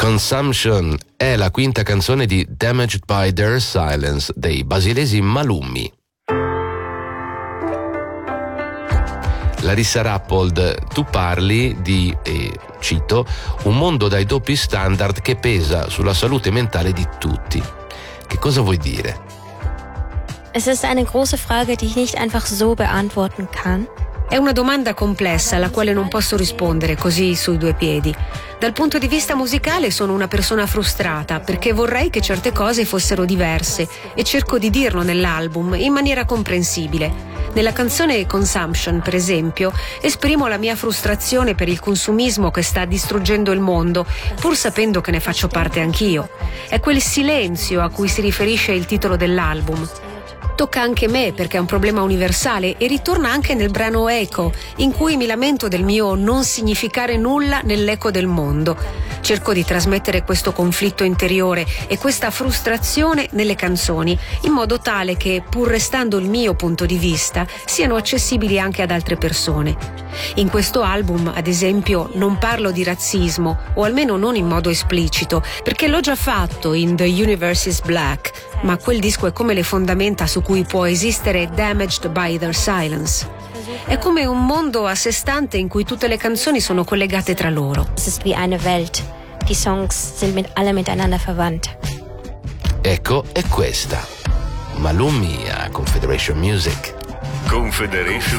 Consumption è la quinta canzone di Damaged by Their Silence dei basilesi Malummi. Larissa Rappold, tu parli di, cito, un mondo dai doppi standard che pesa sulla salute mentale di tutti. Che cosa vuoi dire? Es ist eine große Frage, die ich nicht einfach so beantworten kann. È una domanda complessa alla quale non posso rispondere così sui due piedi. Dal punto di vista musicale sono una persona frustrata perché vorrei che certe cose fossero diverse e cerco di dirlo nell'album in maniera comprensibile. Nella canzone Consumption, per esempio, esprimo la mia frustrazione per il consumismo che sta distruggendo il mondo, pur sapendo che ne faccio parte anch'io. È quel silenzio a cui si riferisce il titolo dell'album. Tocca anche me perché è un problema universale e ritorna anche nel brano Echo, in cui mi lamento del mio non significare nulla nell'eco del mondo. Cerco di trasmettere questo conflitto interiore e questa frustrazione nelle canzoni, in modo tale che, pur restando il mio punto di vista, siano accessibili anche ad altre persone. In questo album, ad esempio, non parlo di razzismo, o almeno non in modo esplicito, perché l'ho già fatto in The Universe is Black, ma quel disco è come le fondamenta su cui può esistere Damaged by Their Silence. È come un mondo a sé stante in cui tutte le canzoni sono collegate tra loro. Es ist wie eine Welt. Die Songs sind alle miteinander verwandt. Ecco, è questa. Malummi a Confederation Music. Confederation